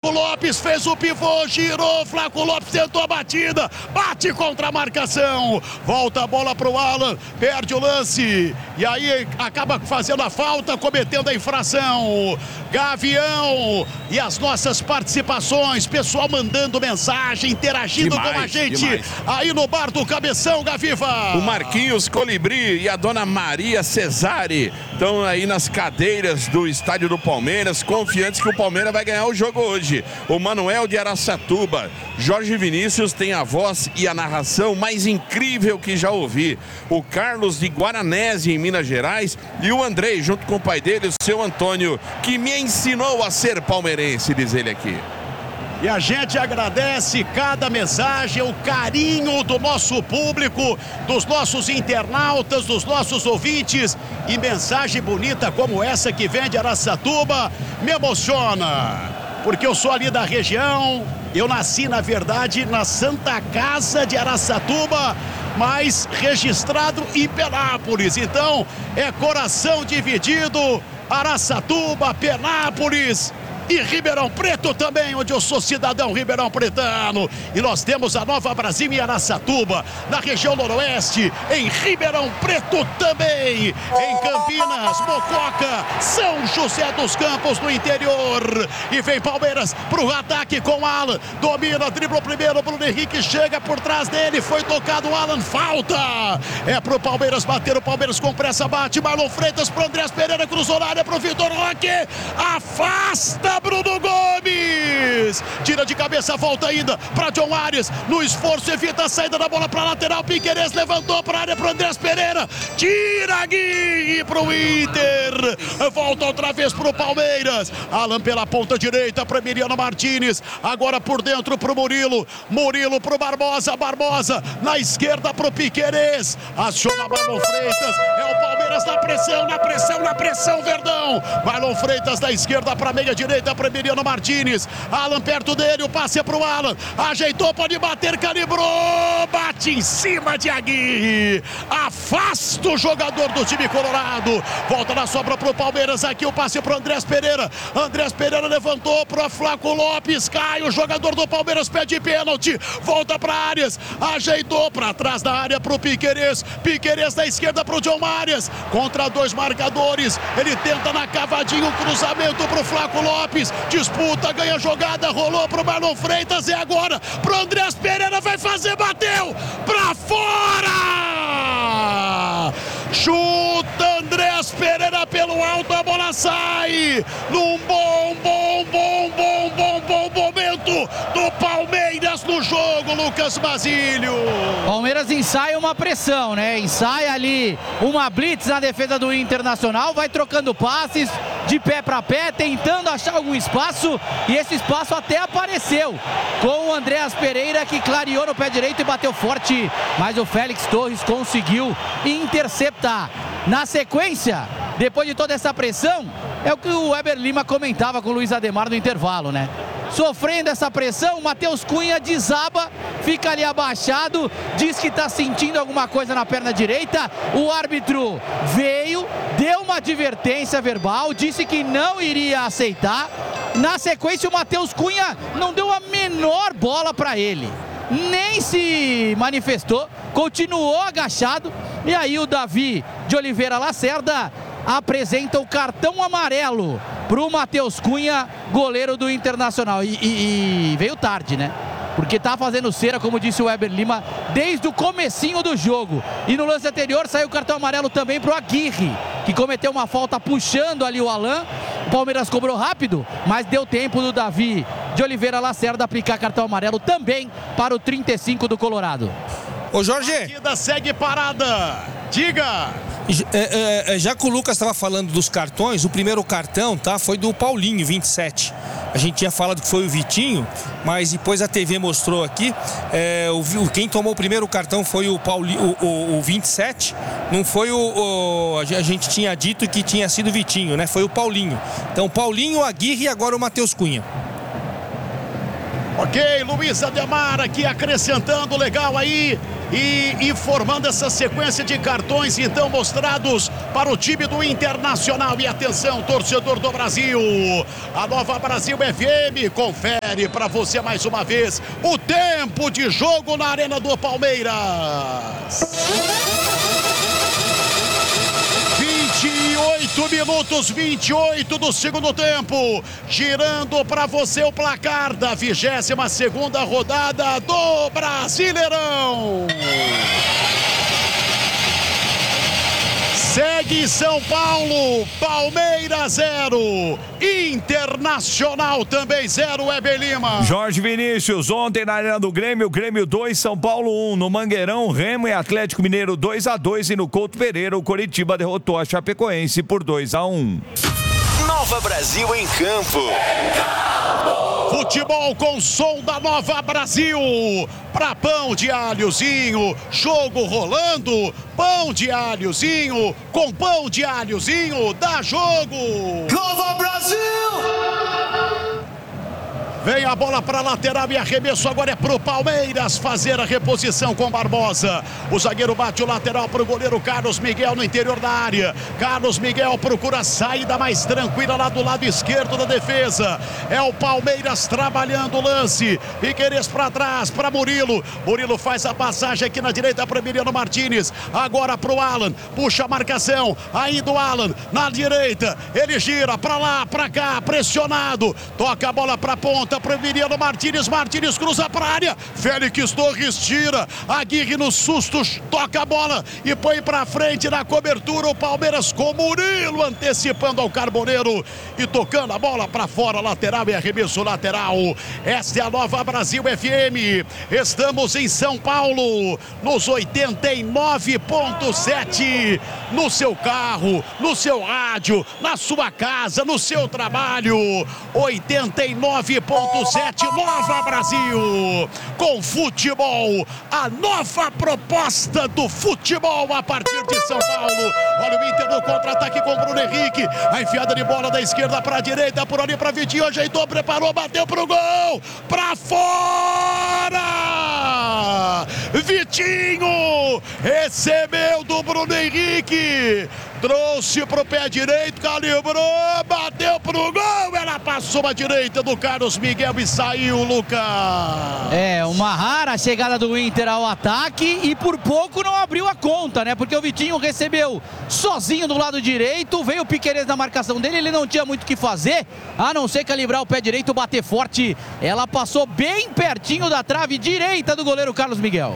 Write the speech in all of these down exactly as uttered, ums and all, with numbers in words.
Flaco Lopes fez o pivô, girou, Flaco Lopes tentou a batida, bate contra a marcação, volta a bola pro Alan, perde o lance, e aí acaba fazendo a falta, cometendo a infração. Gavião, e as nossas participações, pessoal mandando mensagem, interagindo demais, com a gente, demais. Aí no bar do Cabeção, Gaviva. O Marquinhos Colibri e a dona Maria Cesare estão aí nas cadeiras do estádio do Palmeiras, confiantes que o Palmeiras vai ganhar o jogo hoje. O Manuel de Araçatuba, Jorge Vinícius tem a voz e a narração mais incrível que já ouvi. O Carlos de Guaranese, em Minas Gerais, e o Andrei, junto com o pai dele, o seu Antônio, que me ensinou a ser palmeirense, diz ele aqui. E a gente agradece cada mensagem, o carinho do nosso público, dos nossos internautas, dos nossos ouvintes. E mensagem bonita como essa que vem de Araçatuba me emociona. Porque eu sou ali da região, eu nasci, na verdade, na Santa Casa de Araçatuba, mas registrado em Penápolis. Então, é coração dividido, Araçatuba, Penápolis e Ribeirão Preto também, onde eu sou cidadão ribeirão pretano. E nós temos a Nova Brasil em Araçatuba, na região noroeste, em Ribeirão Preto também, em Campinas, Mococa, São José dos Campos, no interior. E vem Palmeiras pro ataque com Alan, domina, dribla primeiro, Bruno Henrique chega por trás dele, foi tocado o Alan, falta. É pro Palmeiras bater, o Palmeiras com pressa bate, Marlon Freitas pro Andrés Pereira, cruzou na área pro Vitor Roque, afasta Bruno Gomes, tira de cabeça, volta ainda para John Arias, no esforço evita a saída da bola para lateral, Piquerez levantou para a área para Andrés Pereira, tira Gui para o Inter, volta outra vez para o Palmeiras, Alan pela ponta direita para Emiliano Martínez, agora por dentro para o Murilo, Murilo para o Barbosa, Barbosa na esquerda para o Piquerez, aciona Marlon Freitas, é o Palmeiras na pressão, na pressão, na pressão, Verdão, Marlon Freitas da esquerda para meia direita para Emiliano Martínez, Alan perto dele, o passe é pro Alan, ajeitou, pode bater, calibrou, bate em cima de Aguirre, afasta o jogador do time colorado, volta na sobra pro Palmeiras, aqui o passe pro Andrés Pereira, Andrés Pereira levantou pro Flaco Lopes, cai, o jogador do Palmeiras pede pênalti, volta pra Arias, ajeitou pra trás da área pro Piquerez, Piquerez da esquerda pro John Arias, contra dois marcadores, ele tenta na cavadinha o cruzamento pro Flaco Lopes, disputa, ganha jogada, rolou pro Marlon Freitas e agora pro Andrés Pereira, vai fazer, bateu pra fora, chuta Andrés Pereira pelo alto, a bola sai num bom, bom, bom, bom, bom, bom momento do Palmeiras no jogo, Lucas Basílio. Palmeiras ensaia uma pressão, né? Ensaia ali uma blitz na defesa do Internacional, vai trocando passes de pé para pé, tentando achar algum espaço, e esse espaço até apareceu com o Andrés Pereira, que clareou no pé direito e bateu forte, mas o Félix Torres conseguiu interceptar. Na sequência, depois de toda essa pressão, é o que o Weber Lima comentava com o Luiz Ademar no intervalo, né? Sofrendo essa pressão, o Matheus Cunha desaba, fica ali abaixado, diz que está sentindo alguma coisa na perna direita. O árbitro veio, deu uma advertência verbal, disse que não iria aceitar. Na sequência, o Matheus Cunha não deu a menor bola para ele, nem se manifestou, continuou agachado. E aí o Davi de Oliveira Lacerda apresenta o cartão amarelo para o Matheus Cunha, goleiro do Internacional. E, e, e veio tarde, né? Porque tá fazendo cera, como disse o Weber Lima, desde o comecinho do jogo. E no lance anterior saiu o cartão amarelo também para o Aguirre, que cometeu uma falta puxando ali o Alan. O Palmeiras cobrou rápido, mas deu tempo do Davi de Oliveira Lacerda aplicar cartão amarelo também para o trinta e cinco do Colorado. Ô Jorge, a partida segue parada, diga. É, é, já que o Lucas estava falando dos cartões, o primeiro cartão, tá, foi do Paulinho, vinte e sete. A gente tinha falado que foi o Vitinho, mas depois a T V mostrou aqui, é, o, quem tomou o primeiro cartão foi o, Paulinho, o, o, o vinte e sete, não foi o, o... A gente tinha dito que tinha sido o Vitinho, né? Foi o Paulinho. Então Paulinho, Aguirre e agora o Matheus Cunha. Ok, Luiz Ademar aqui acrescentando, legal aí. e informando essa sequência de cartões então mostrados para o time do Internacional. E atenção, torcedor do Brasil, a Nova Brasil F M confere para você mais uma vez o tempo de jogo na Arena do Palmeiras. vinte e oito minutos, vinte e oito do segundo tempo, girando para você o placar da vigésima segunda rodada do Brasileirão. Segue São Paulo, Palmeiras zero, Internacional também zero, Heber Lima. Jorge Vinícius, ontem na Arena do Grêmio, Grêmio dois, São Paulo um. No Mangueirão, Remo e Atlético Mineiro dois a dois. E no Couto Pereira, o Coritiba derrotou a Chapecoense por dois a um. Nova Brasil em campo. Futebol com som da Nova Brasil. Pra pão de alhozinho, jogo rolando. Pão de alhozinho, com pão de alhozinho, dá jogo. Nova Brasil! Vem a bola para lateral e arremesso agora é pro Palmeiras fazer a reposição com Barbosa. O zagueiro bate o lateral pro goleiro Carlos Miguel no interior da área. Carlos Miguel procura a saída mais tranquila lá do lado esquerdo da defesa. É o Palmeiras trabalhando o lance. Piquerez para trás, para Murilo. Murilo faz a passagem aqui na direita para Emiliano Martínez. Agora pro Alan, puxa a marcação. Ainda o Alan na direita. Ele gira para lá, para cá, pressionado. Toca a bola para ponta. Para Emiliano Martínez, Martínez cruza para a área, Félix Torres tira, Aguirre no susto, toca a bola e põe para frente na cobertura o Palmeiras com Murilo antecipando ao Carboneiro e tocando a bola para fora, lateral e arremesso lateral. Esta é a Nova Brasil F M, estamos em São Paulo, nos oitenta e nove ponto sete, no seu carro, no seu rádio, na sua casa, no seu trabalho, oitenta e nove ponto sete, Nova Brasil, com futebol, a nova proposta do futebol a partir de São Paulo. Olha o Inter no contra-ataque com o Bruno Henrique, a enfiada de bola da esquerda para a direita, por ali para Vitinho, ajeitou, preparou, bateu pro gol, para fora, Vitinho, recebeu do Bruno Henrique, trouxe pro pé direito, calibrou, bateu pro gol, ela passou à direita do Carlos Miguel e saiu, Lucas. É, uma rara chegada do Inter ao ataque e por pouco não abriu a conta, né? Porque o Vitinho recebeu sozinho do lado direito, veio o Piquerez na marcação dele, ele não tinha muito o que fazer, a não ser calibrar o pé direito, bater forte. Ela passou bem pertinho da trave direita do goleiro Carlos Miguel.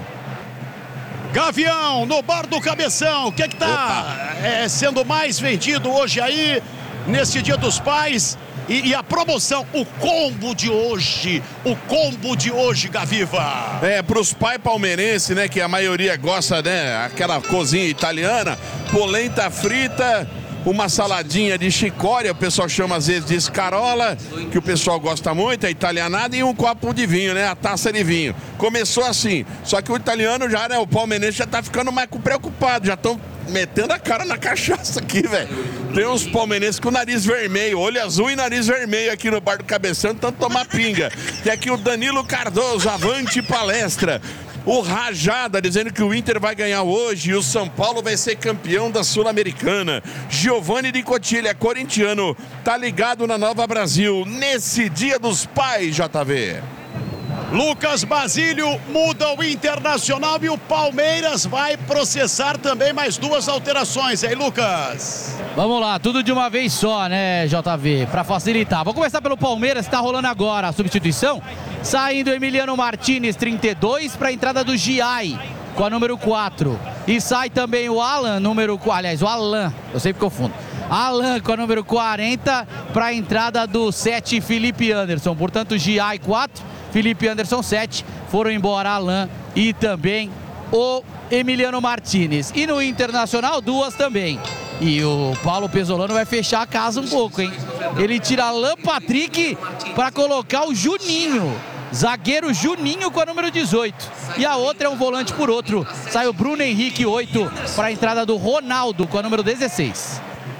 Gavião, no bar do Cabeção, o que é que tá é, sendo mais vendido hoje aí, nesse Dia dos Pais? E, e a promoção, o combo de hoje, o combo de hoje, Gaviva. É, pros pais palmeirenses, né, que a maioria gosta, né, aquela cozinha italiana, polenta frita, uma saladinha de chicória, o pessoal chama às vezes de escarola, que o pessoal gosta muito, é italianada, e um copo de vinho, né, a taça de vinho. Começou assim, só que o italiano já, né, o palmeirense já tá ficando mais preocupado, já estão metendo a cara na cachaça aqui, velho. Tem uns palmeirenses com nariz vermelho, olho azul e nariz vermelho aqui no bar do Cabeção, tanto tomar pinga. Tem aqui o Danilo Cardoso, avante palestra. O Rajada dizendo que o Inter vai ganhar hoje e o São Paulo vai ser campeão da Sul-Americana. Giovanni de Cotilha, corintiano, tá ligado na Nova Brasil nesse Dia dos Pais, J V. Lucas Basílio muda o Internacional e o Palmeiras vai processar também mais duas alterações, aí, Lucas? Vamos lá, tudo de uma vez só, né, J V, para facilitar. Vou começar pelo Palmeiras, está rolando agora a substituição. Saindo Emiliano Martínez, trinta e dois, para a entrada do Giai, com a número quatro. E sai também o Alan, número quatro, aliás, o Alan, eu sempre confundo. Alan com a número quarenta, para a entrada do sete, Felipe Anderson. Portanto, Giai quatro, Felipe Anderson sete, foram embora Alan e também o Emiliano Martínez. E no Internacional, duas também. E o Paulo Pesolano vai fechar a casa um pouco, hein? Ele tira Alan Patrick para colocar o Juninho. Zagueiro Juninho com a número dezoito. E a outra é um volante por outro. Sai o Bruno Henrique, oito, para a entrada do Ronaldo com a número dezesseis.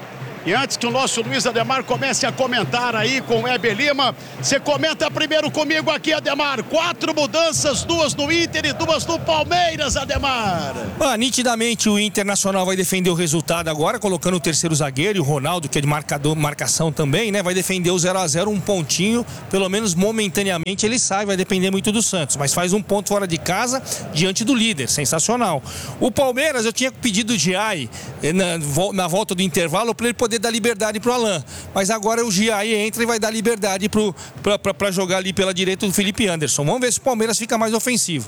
E antes que o nosso Luiz Ademar comece a comentar aí com o Heber Lima, você comenta primeiro comigo aqui, Ademar. Quatro mudanças, duas no Inter e duas no Palmeiras, Ademar. Ah, nitidamente o Internacional vai defender o resultado agora, colocando o terceiro zagueiro e o Ronaldo, que é de marcador, marcação também, né? Vai defender o zero a zero, um pontinho, pelo menos momentaneamente ele sai, vai depender muito do Santos, mas faz um ponto fora de casa diante do líder, sensacional. O Palmeiras, eu tinha pedido o Giai na, na volta do intervalo para ele poder dar liberdade para o Alan, mas agora o Giai entra e vai dar liberdade para jogar ali pela direita do Felipe Anderson. Vamos ver se o Palmeiras fica mais ofensivo.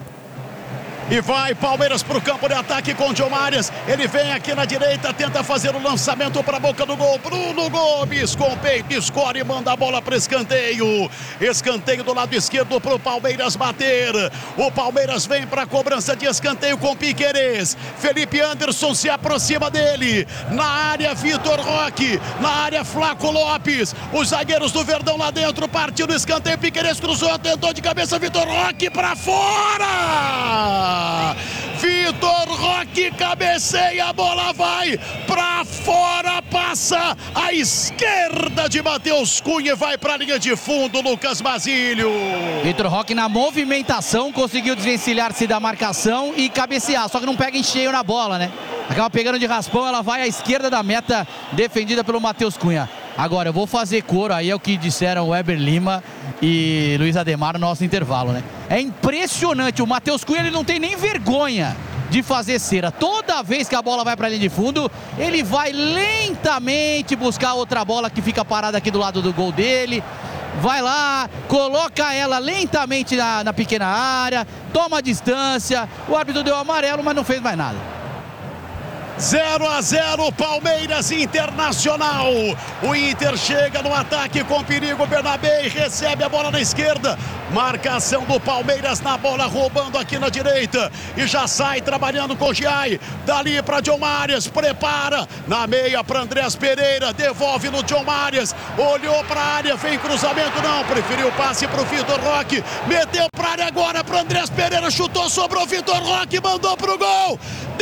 E vai Palmeiras para o campo de ataque com o John Arias. Ele vem aqui na direita, tenta fazer o lançamento para a boca do gol. Bruno Gomes com o peito, escolhe e manda a bola para escanteio. Escanteio do lado esquerdo para o Palmeiras bater. O Palmeiras vem para a cobrança de escanteio com Piquerez. Felipe Anderson se aproxima dele. Na área, Vitor Roque. Na área, Flaco Lopes. Os zagueiros do Verdão lá dentro. Partiu no escanteio. Piquerez cruzou, tentou de cabeça. Vitor Roque para fora. Vitor Roque cabeceia, a bola vai pra fora, passa à esquerda de Matheus Cunha e vai pra linha de fundo, Lucas Basílio. Vitor Roque na movimentação conseguiu desvencilhar-se da marcação e cabecear, só que não pega em cheio na bola, né? Acaba pegando de raspão, ela vai à esquerda da meta, defendida pelo Matheus Cunha. Agora, eu vou fazer coro, aí é o que disseram o Heber Lima e Luiz Ademar no nosso intervalo, né? É impressionante, o Matheus Cunha ele não tem nem vergonha de fazer cera. Toda vez que a bola vai para a linha de fundo, ele vai lentamente buscar outra bola que fica parada aqui do lado do gol dele. Vai lá, coloca ela lentamente na, na pequena área, toma a distância, o árbitro deu amarelo, mas não fez mais nada. zero a zero, Palmeiras Internacional. O Inter chega no ataque com perigo. Bernabé recebe a bola na esquerda. Marcação do Palmeiras na bola, roubando aqui na direita. E já sai trabalhando com o Giai. Dali para John Arias. Prepara na meia para Andrés Pereira. Devolve no John Arias. Olhou para a área. Vem cruzamento, não. Preferiu o passe para o Vitor Roque. Meteu para a área agora para Andrés Pereira. Chutou, sobrou Vitor Roque. Mandou para o gol.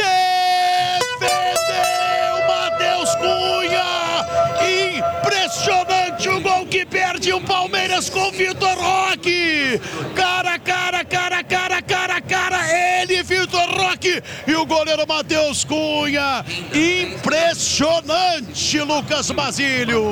Defendeu Matheus Cunha. Impressionante o gol que perde o Palmeiras com Vitor Roque. Cara, cara, cara, cara, cara, cara. Ele, Vitor Roque e o goleiro Matheus Cunha. Impressionante, Lucas Basílio.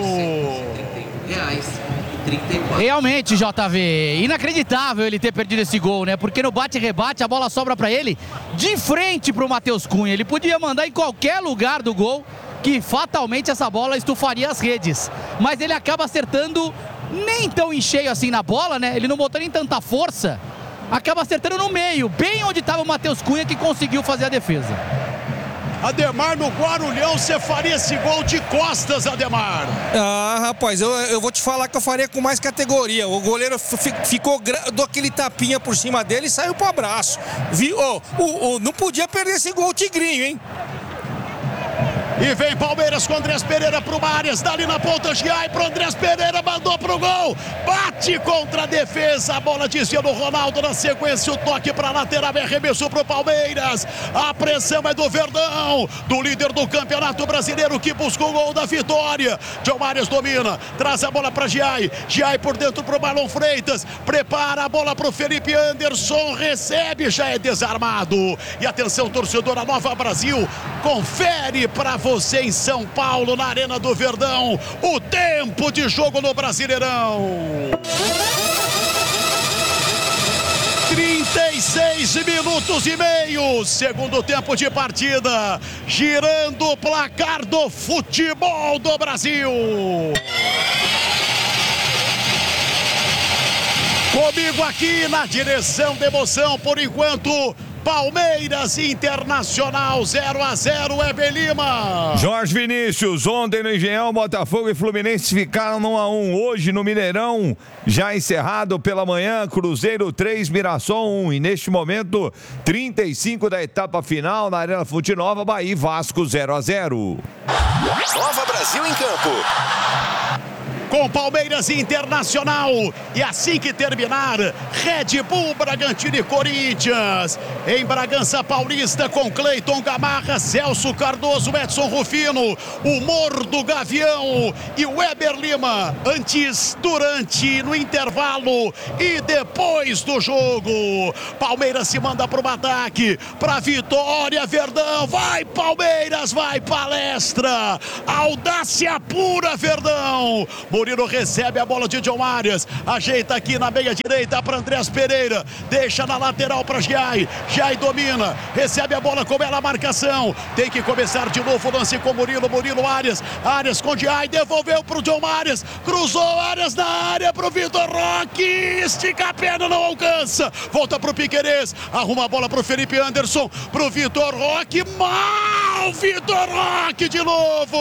Realmente, J V, inacreditável ele ter perdido esse gol, né? Porque no bate-rebate a bola sobra pra ele de frente pro Matheus Cunha. Ele podia mandar em qualquer lugar do gol que fatalmente essa bola estufaria as redes. Mas ele acaba acertando nem tão em cheio assim na bola, né? Ele não botou nem tanta força. Acaba acertando no meio, bem onde estava o Matheus Cunha, que conseguiu fazer a defesa. Ademar, no Guarulhão, você faria esse gol de costas, Ademar? Ah, rapaz, eu, eu vou te falar que eu faria com mais categoria. O goleiro ficou, deu aquele tapinha por cima dele e saiu pro abraço. Viu? Oh, oh, oh, não podia perder esse gol, Tigrinho, hein? E vem Palmeiras com Andrés Pereira pro Arias, dali na ponta, Giai pro Andrés Pereira, mandou pro gol, bate contra a defesa, a bola desvia do Ronaldo, na sequência o toque pra lateral, é arremesso pro Palmeiras, a pressão é do Verdão, do líder do Campeonato Brasileiro, que buscou o gol da vitória. John Arias domina, traz a bola pra Giai, Giai por dentro pro Marlon Freitas, prepara a bola pro Felipe Anderson, recebe, já é desarmado. E atenção, torcedora Nova Brasil, confere pra você Você em São Paulo, na Arena do Verdão, o tempo de jogo no Brasileirão. trinta e seis minutos e meio, segundo tempo de partida, girando o placar do futebol do Brasil. Comigo aqui na direção da emoção, por enquanto, Palmeiras Internacional zero a zero, Heber Lima. Jorge Vinícius, ontem no Engenhão, Botafogo e Fluminense ficaram no um a um. Hoje no Mineirão, já encerrado pela manhã, Cruzeiro três, Mirassol um. E neste momento, trinta e cinco da etapa final na Arena Fonte Nova, Bahia e Vasco zero a zero. Nova Brasil em campo. com Palmeiras e Internacional. E assim que terminar, Red Bull, Bragantino e Corinthians. Em Bragança Paulista, com Cleiton Gamarra, Celso Cardoso, Edson Rufino, Humor do Gavião e Weber Lima. Antes, durante, no intervalo e depois do jogo. Palmeiras se manda para o ataque, para vitória, Verdão. Vai Palmeiras, vai palestra. Audácia pura, Verdão. Murilo recebe a bola de John Arias, ajeita aqui na meia direita para Andrés Pereira, deixa na lateral para Giai. Giai domina, recebe a bola com bela marcação. Tem que começar de novo o lance com Murilo. Murilo, Arias, Arias com Giai, devolveu para o John Arias, cruzou Arias na área para o Vitor Roque, estica a perna, não alcança, volta para o Piquerez, arruma a bola para o Felipe Anderson, para o Vitor Roque, mal Vitor Roque de novo.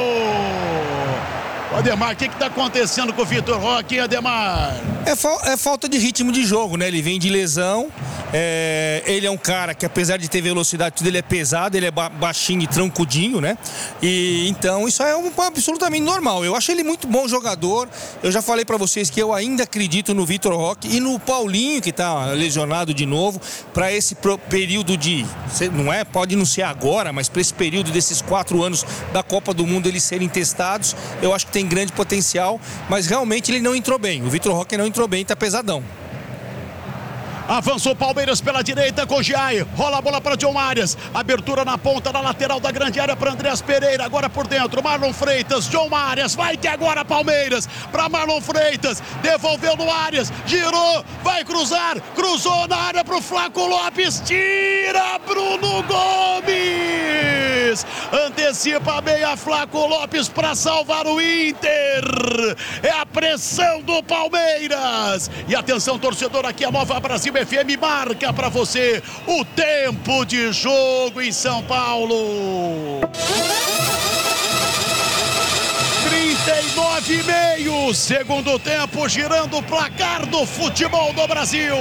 Ademar, o que está acontecendo com o Vitor Roque, Ademar? É, fa é falta de ritmo de jogo, né? Ele vem de lesão, é, ele é um cara que, apesar de ter velocidade, tudo ele é pesado, ele é ba baixinho e trancudinho, né? E então isso é um, absolutamente normal. Eu acho ele muito bom jogador. Eu já falei para vocês que eu ainda acredito no Vitor Roque e no Paulinho, que está lesionado de novo, para esse período de, não é, pode não ser agora, mas para esse período desses quatro anos da Copa do Mundo eles serem testados, eu acho que tem grande potencial, mas realmente ele não entrou bem. O Vitor Roque não entrou bem, tá pesadão. Avançou o Palmeiras pela direita com Giai, rola a bola para John Arias, abertura na ponta, na lateral da grande área para Andrés Pereira, agora por dentro, Marlon Freitas, John Arias, vai ter agora Palmeiras, para Marlon Freitas, devolveu no Arias, girou, vai cruzar, cruzou na área para o Flaco Lopes, tira Bruno Gomes, antecipa bem a Flaco Lopes para salvar o Inter, é a pressão do Palmeiras, e atenção torcedor, aqui a Nova Brasil F M marca para você o tempo de jogo em São Paulo. trinta e nove e meio, segundo tempo, girando o placar do futebol do Brasil.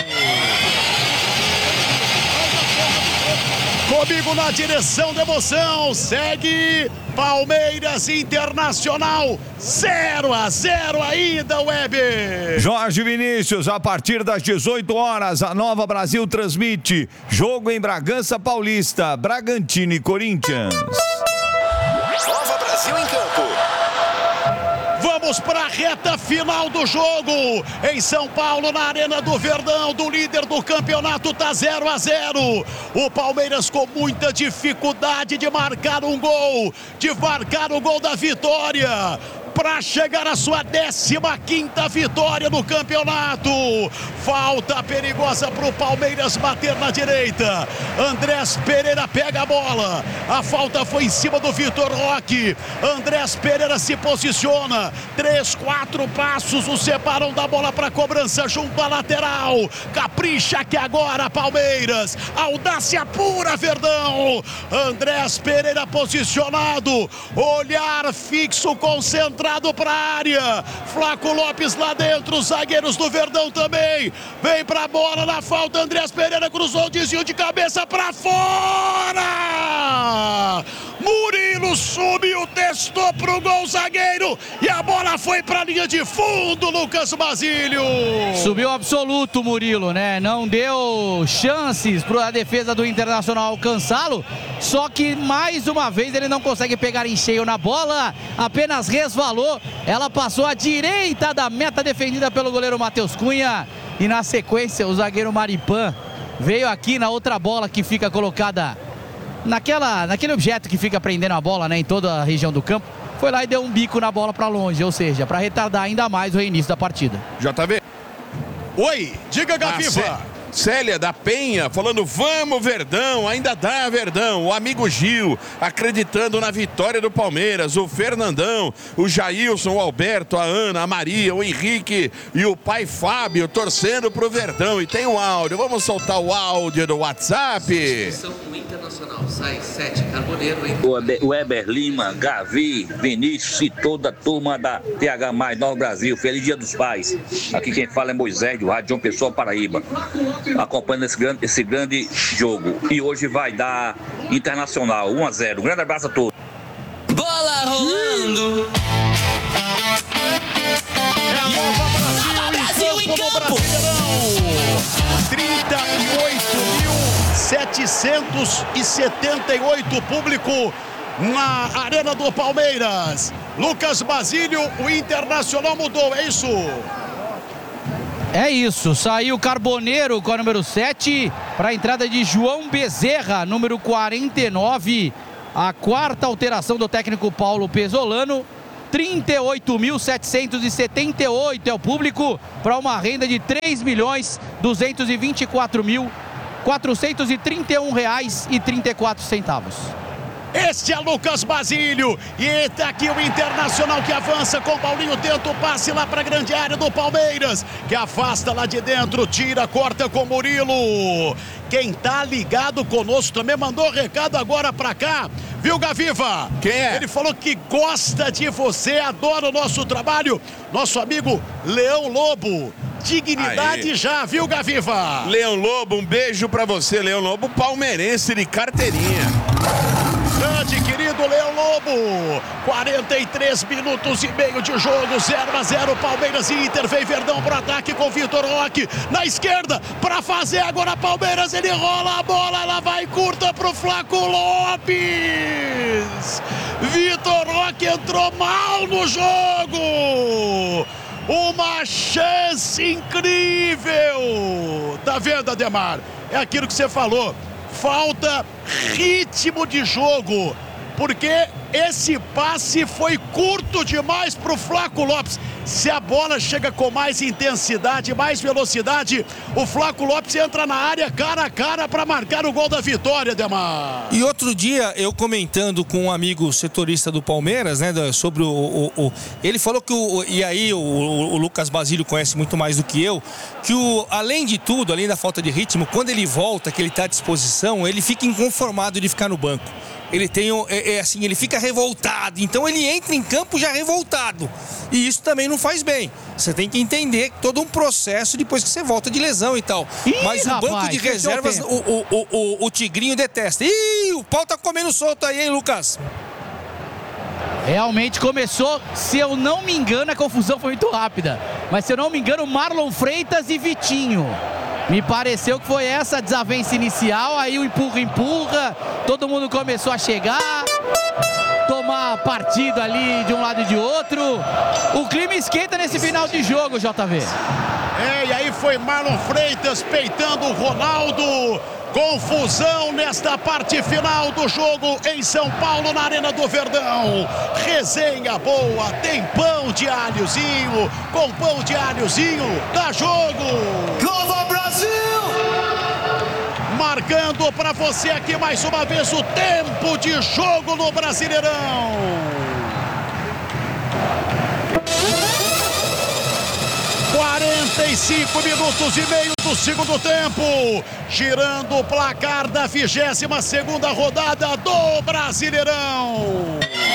Comigo na direção da emoção, segue Palmeiras Internacional, zero a zero ainda, Weber. Jorge Vinícius, a partir das dezoito horas, a Nova Brasil transmite jogo em Bragança Paulista, Bragantino e Corinthians. Nova Brasil em campo. Vamos para a reta final do jogo em São Paulo, na Arena do Verdão, do líder do campeonato, tá zero a zero. O Palmeiras com muita dificuldade de marcar um gol, de marcar o gol da vitória, para chegar à sua décima quinta vitória no campeonato. Falta perigosa para o Palmeiras bater na direita. Andrés Pereira pega a bola. A falta foi em cima do Vitor Roque. Andrés Pereira se posiciona. Três, quatro passos o separam da bola para cobrança junto à lateral. Capricha que agora Palmeiras. Audácia pura, Verdão. Andrés Pereira posicionado. Olhar fixo, concentrado para a área, Flaco Lopes lá dentro, os zagueiros do Verdão também, vem para a bola na falta, Andrés Pereira cruzou, desvio de cabeça para fora, Murilo subiu, testou pro gol, zagueiro, e a bola foi para a linha de fundo, Lucas Basílio. Subiu absoluto Murilo, né? Não deu chances para a defesa do Internacional alcançá-lo, só que mais uma vez ele não consegue pegar em cheio na bola, apenas resvalou. Ela passou à direita da meta defendida pelo goleiro Matheus Cunha. E na sequência o zagueiro Maripan veio aqui na outra bola que fica colocada naquela, naquele objeto que fica prendendo a bola, né, em toda a região do campo. Foi lá e deu um bico na bola para longe, ou seja, para retardar ainda mais o reinício da partida. J V. Oi, diga, Gaviva. Célia da Penha falando, vamos Verdão, ainda dá Verdão. O amigo Gil acreditando na vitória do Palmeiras, o Fernandão, o Jailson, o Alberto, a Ana, a Maria, o Henrique e o pai Fábio torcendo pro Verdão. E tem um áudio, vamos soltar o áudio do WhatsApp. Internacional, sai sete, Carboneiro, hein? O Weber Lima, Gavi, Vinícius e toda a turma da T H mais Nova Brasil. Feliz Dia dos Pais. Aqui quem fala é Moisés, do Rádio João Pessoa, Paraíba. Acompanhando esse grande, esse grande jogo. E hoje vai dar Internacional um a zero. Um grande abraço a todos. Bola rolando. jogo no Brasileirão. trinta e oito mil setecentos e setenta e oito público na Arena do Palmeiras. Lucas Basílio, o Internacional mudou, é isso? É isso, saiu Carboneiro com a número sete para a entrada de João Bezerra, número quarenta e nove. A quarta alteração do técnico Paulo Pesolano. trinta e oito mil setecentos e setenta e oito é o público para uma renda de três milhões duzentos e vinte e quatro mil quatrocentos e trinta e um reais e trinta e quatro centavos. Este é Lucas Basílio e está aqui o Internacional que avança com o Paulinho, tenta o passe lá para a grande área do Palmeiras, que afasta lá de dentro, tira, corta com Murilo. Quem tá ligado conosco também mandou recado agora para cá, viu, Gaviva? Quem é? Ele falou que gosta de você, adora o nosso trabalho, nosso amigo Leão Lobo. Dignidade aí. Já, viu, Gaviva? Leão Lobo, um beijo pra você, Leão Lobo, palmeirense de carteirinha. Grande querido Leão Lobo, quarenta e três minutos e meio de jogo, zero a zero, Palmeiras e Inter. Vem Verdão pro ataque com Vitor Roque na esquerda para fazer agora Palmeiras. Ele rola a bola, ela vai curta pro Flaco Lopes. Vitor Roque entrou mal no jogo. Uma chance incrível. Tá vendo, Ademar? É aquilo que você falou. Falta ritmo de jogo, porque esse passe foi curto demais para o Flaco Lopes. Se a bola chega com mais intensidade, mais velocidade, o Flaco Lopes entra na área cara a cara para marcar o gol da vitória, Demar. E outro dia, eu comentando com um amigo setorista do Palmeiras, né, sobre o... o, o ele falou que, o, e aí o, o Lucas Basílio conhece muito mais do que eu, que o, além de tudo, além da falta de ritmo, quando ele volta, que ele está à disposição, ele fica inconformado de ficar no banco. Ele tem, é, é assim, ele fica revoltado, então ele entra em campo já revoltado, e isso também não faz bem. Você tem que entender todo um processo depois que você volta de lesão e tal. Ih, mas o rapaz, banco de reservas, o, o, o, o, o Tigrinho detesta. Ih, o pau tá comendo solto aí, hein, Lucas? Realmente começou, se eu não me engano, a confusão foi muito rápida, mas se eu não me engano, Marlon Freitas e Vitinho. Me pareceu que foi essa desavença inicial, aí o empurra-empurra, todo mundo começou a chegar, tomar partido ali de um lado e de outro. O clima esquenta nesse final de jogo, J V. É, e aí foi Marlon Freitas peitando o Ronaldo. Confusão nesta parte final do jogo em São Paulo, na Arena do Verdão. Resenha boa, tem pão de alhozinho, com pão de alhozinho, dá jogo. Nova Brasil! Marcando para você aqui mais uma vez o tempo de jogo no Brasileirão. quarenta e cinco minutos e meio do segundo tempo, girando o placar da vigésima segunda rodada do Brasileirão.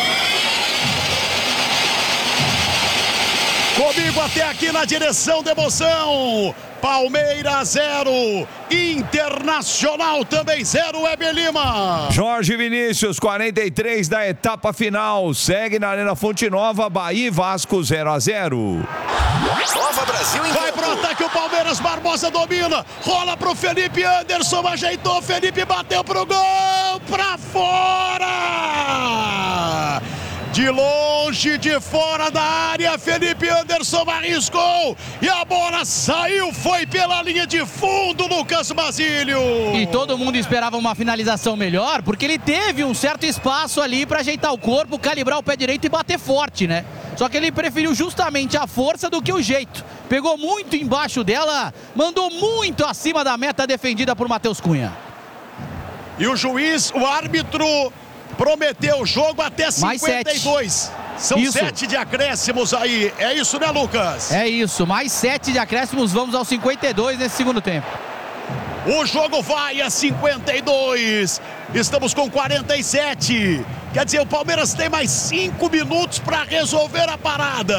Comigo até aqui na direção da emoção, Palmeiras zero, Internacional também zero, Weber Lima. Jorge Vinícius, quarenta e três da etapa final, segue na Arena Fonte Nova, Bahia e Vasco zero a zero. Nova Brasil em Vai campo. pro ataque o Palmeiras, Barbosa domina, rola pro Felipe Anderson, ajeitou, Felipe bateu pro gol, pra fora! De longe, de fora da área, Felipe Anderson arriscou e a bola saiu, foi pela linha de fundo, Lucas Basílio. E todo mundo esperava uma finalização melhor, porque ele teve um certo espaço ali para ajeitar o corpo, calibrar o pé direito e bater forte, né? Só que ele preferiu justamente a força do que o jeito. Pegou muito embaixo dela, mandou muito acima da meta defendida por Matheus Cunha. E o juiz, o árbitro, prometeu o jogo até cinquenta e dois. São isso. sete de acréscimos aí. É isso, né, Lucas? É isso, mais sete de acréscimos, vamos aos cinquenta e dois nesse segundo tempo. O jogo vai a cinquenta e dois. Estamos com quarenta e sete. Quer dizer, o Palmeiras tem mais cinco minutos para resolver a parada,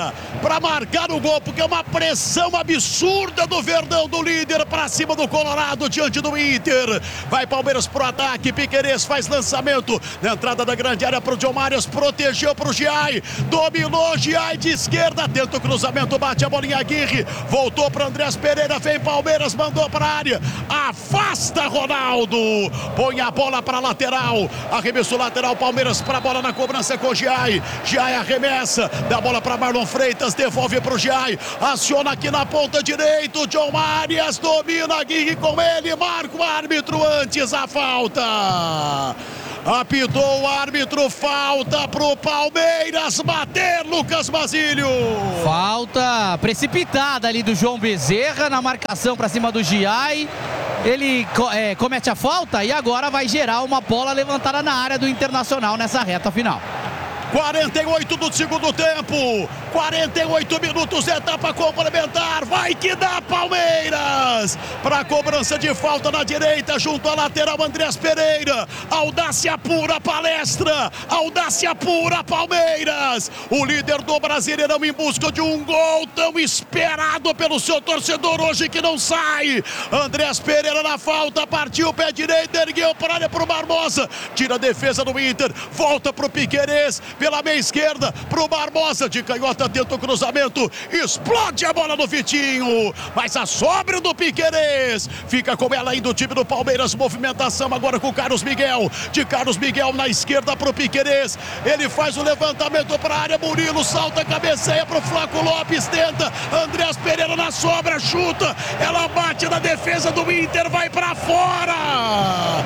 para marcar o gol, porque é uma pressão absurda do Verdão, do líder, para cima do Colorado, diante do Inter. Vai Palmeiras pro ataque, Piquerez faz lançamento na entrada da grande área pro John Marius, protegeu pro Giai, dominou Giai de esquerda, tenta o cruzamento, bate a bolinha Aguirre, voltou para Andrés Pereira, vem Palmeiras, mandou para a área, afasta Ronaldo, põe a bola para lateral, arremesso lateral, Palmeiras para a bola na cobrança com Giai, Giai arremessa, dá a bola para Marlon Freitas, devolve pro Giai, aciona aqui na ponta direita, o John Marius domina, Aguirre com ele, marca o árbitro antes a falta. Apitou o árbitro, falta pro Palmeiras bater, Lucas Basílio. Falta precipitada ali do João Bezerra na marcação para cima do Giai. Ele é, comete a falta e agora vai gerar uma bola levantada na área do Internacional nessa reta final. quarenta e oito do segundo tempo, quarenta e oito minutos, etapa complementar, vai que dá Palmeiras, para cobrança de falta na direita, junto à lateral Andrés Pereira, audácia pura Palestra, audácia pura Palmeiras, o líder do Brasileirão em busca de um gol tão esperado pelo seu torcedor hoje que não sai, Andrés Pereira na falta, partiu o pé direito, ergueu para a área pro Barbosa, tira a defesa do Inter, volta pro Piquerez, pela meia esquerda, pro Barbosa, de canhota tenta o cruzamento, explode a bola no Vitinho, mas a sobra do Piquerez, fica com ela ainda o time do Palmeiras, movimentação agora com o Carlos Miguel, de Carlos Miguel na esquerda pro Piquerez, ele faz o levantamento para a área, Murilo salta, cabeceia pro Flaco Lopes, tenta, Andrés Pereira na sobra, chuta, ela bate na defesa do Inter, vai para fora,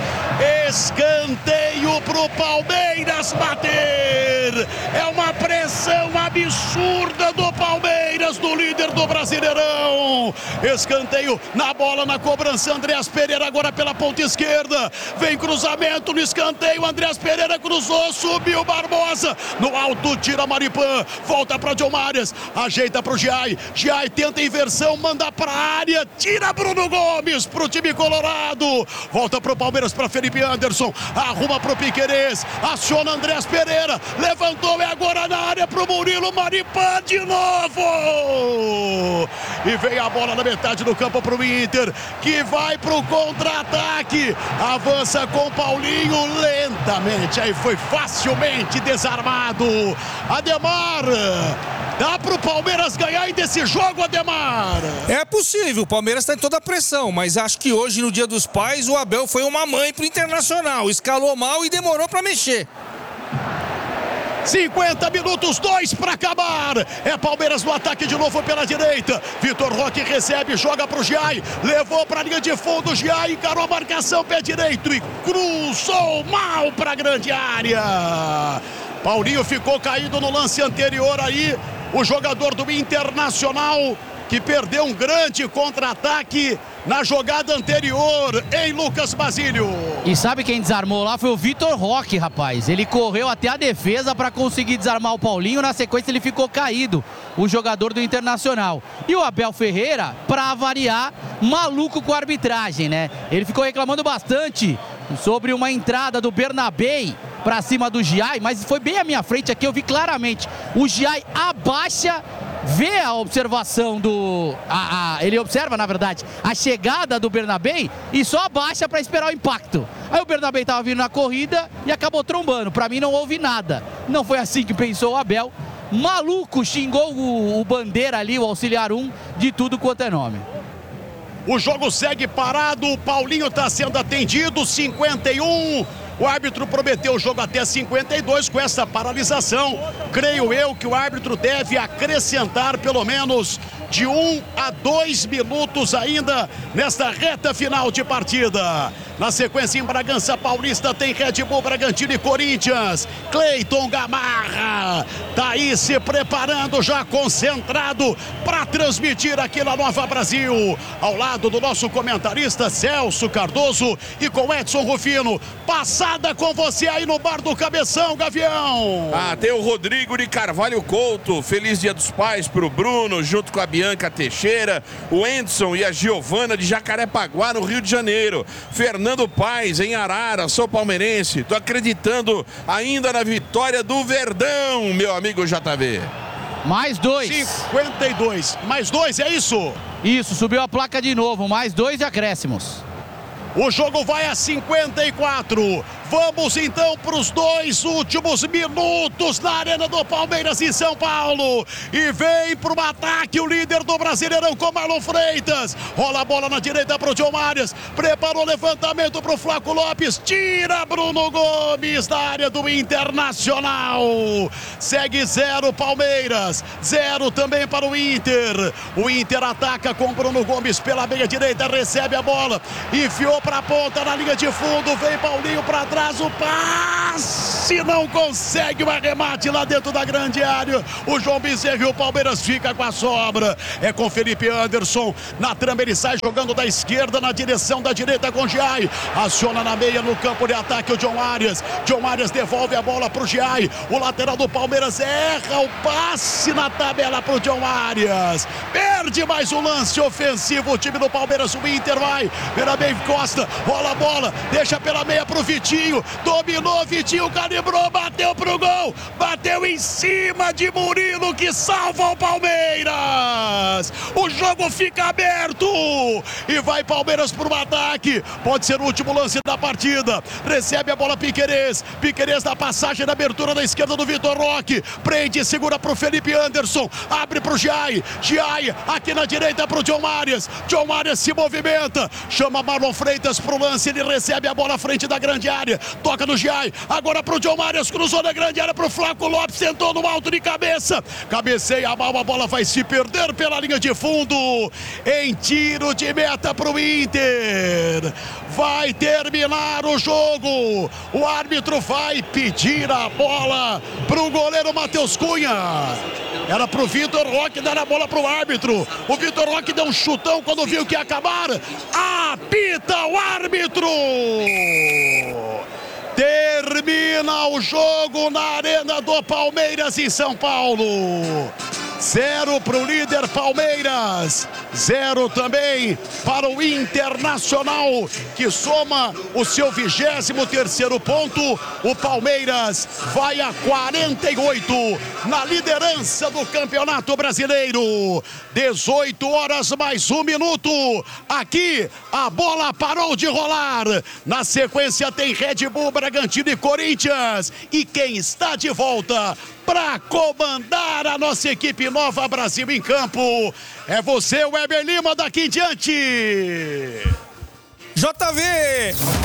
escanteio pro Palmeiras bater. É uma pressão absurda do Palmeiras, do líder do Brasileirão. Escanteio na bola, na cobrança, Andrés Pereira agora pela ponta esquerda. Vem cruzamento no escanteio, Andrés Pereira cruzou, subiu Barbosa. No alto, tira Maripan, volta para John Marius, ajeita para o Giai. Giai tenta inversão, manda para a área, tira Bruno Gomes pro time colorado. Volta pro Palmeiras, para Felipe Anderson, arruma pro Piquerez, aciona Andrés Pereira, levantou, é agora na área pro Murilo, Maripan de novo! E vem a bola na metade do campo pro Inter, que vai pro contra-ataque, avança com Paulinho lentamente, aí foi facilmente desarmado. Ademar, dá pro Palmeiras ganhar ainda esse jogo, Ademar? É possível, o Palmeiras está em toda a pressão, mas acho que hoje, no Dia dos Pais, o Abel foi uma mãe pro Internacional, escalou mal e demorou para mexer. cinquenta minutos, dois para acabar. É Palmeiras no ataque de novo pela direita. Vitor Roque recebe, joga pro Giai, levou para a linha de fundo, Giai encarou a marcação, pé direito e cruzou mal para a grande área. Paulinho ficou caído no lance anterior aí, o jogador do Internacional, que perdeu um grande contra-ataque na jogada anterior, em Lucas Basílio. E sabe quem desarmou lá? Foi o Vitor Roque, rapaz. Ele correu até a defesa para conseguir desarmar o Paulinho. Na sequência ele ficou caído, o jogador do Internacional. E o Abel Ferreira, para variar, maluco com a arbitragem, né? Ele ficou reclamando bastante sobre uma entrada do Bernabei para cima do Giai, mas foi bem à minha frente aqui, eu vi claramente. O Giai abaixa, vê a observação do... A, a, ele observa, na verdade, a chegada do Bernabei e só abaixa para esperar o impacto. Aí o Bernabei estava vindo na corrida e acabou trombando. Para mim não houve nada. Não foi assim que pensou o Abel. Maluco, xingou o, o Bandeira ali, o auxiliar um, de tudo quanto é nome. O jogo segue parado, o Paulinho está sendo atendido, cinquenta e um. O árbitro prometeu o jogo até cinquenta e dois. Com essa paralisação, creio eu que o árbitro deve acrescentar pelo menos de um a dois minutos ainda nesta reta final de partida. Na sequência, em Bragança Paulista, tem Red Bull Bragantino e Corinthians. Cleiton Gamarra tá aí se preparando, já concentrado para transmitir aqui na Nova Brasil, ao lado do nosso comentarista Celso Cardoso e com Edson Rufino. Passada com você aí no bar do Cabeção, Gavião. Ah, tem o Rodrigo de Carvalho Couto. Feliz Dia dos Pais pro Bruno, junto com a Bianca Teixeira, o Edson e a Giovana de Jacarepaguá, no Rio de Janeiro. Fernando Paz, em Arara, sou palmeirense. Tô acreditando ainda na vitória do Verdão, meu amigo J V. Mais dois. cinquenta e dois. Mais dois, é isso? Isso, subiu a placa de novo. Mais dois de acréscimos. O jogo vai a cinquenta e quatro. Vamos então para os dois últimos minutos na Arena do Palmeiras em São Paulo. E vem para o ataque o líder do Brasileirão com Marlon Freitas. Rola a bola na direita para o John Arias. Preparou o levantamento para o Flaco Lopes. Tira Bruno Gomes da área do Internacional. Segue zero Palmeiras. Zero também para o Inter. O Inter ataca com Bruno Gomes pela meia direita. Recebe a bola. Enfiou para a ponta na linha de fundo. Vem Paulinho para trás. O passe não consegue o arremate lá dentro da grande área. O João Bezerra e o Palmeiras fica com a sobra. É com Felipe Anderson. Na trama ele sai jogando da esquerda na direção da direita com o Giai. Aciona na meia no campo de ataque o John Arias. John Arias devolve a bola para o Giai. O lateral do Palmeiras erra o passe na tabela para o John Arias. Perde mais um lance ofensivo o time do Palmeiras. O Inter vai. Vira bem Costa. Rola a bola. Deixa pela meia para o Vitinho. Dominou, Vitinho calibrou, bateu pro gol, bateu em cima de Murilo que salva o Palmeiras. O jogo fica aberto e vai Palmeiras pro ataque. Pode ser o último lance da partida. Recebe a bola Piquerez. Piquerez na passagem na abertura da esquerda do Vitor Roque. Prende, segura pro Felipe Anderson. Abre pro Giai. Giai aqui na direita pro John Arias. John Arias se movimenta. Chama Marlon Freitas pro lance. Ele recebe a bola à frente da grande área. Toca no Giai, agora pro John Arias, cruzou na grande área pro Flaco Lopes, sentou no alto de cabeça, cabeceia mal, a bola vai se perder pela linha de fundo, em tiro de meta pro Inter, vai terminar o jogo, o árbitro vai pedir a bola pro goleiro Matheus Cunha, era pro Vitor Roque dar a bola pro árbitro, o Vitor Roque deu um chutão quando viu que ia acabar, apita o árbitro! Termina o jogo na Arena do Palmeiras em São Paulo. Zero para o líder Palmeiras. Zero também para o Internacional, que soma o seu vigésimo terceiro ponto. O Palmeiras vai a quarenta e oito na liderança do Campeonato Brasileiro. dezoito horas mais um minuto. Aqui a bola parou de rolar. Na sequência tem Red Bull, Bragantino e Corinthians. E quem está de volta para comandar a nossa equipe Nova Brasil em campo é você, Weber Lima, daqui em diante. J V!